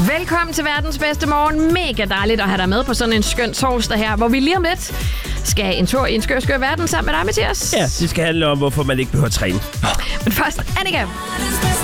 Velkommen til verdens bedste morgen. Mega dejligt at have dig med på sådan en skøn torsdag her, hvor vi lige om lidt skal en tur i en skør verden sammen med dig, Mathias. Ja, det skal handle om, hvorfor man ikke behøver at træne. Men først, Annika.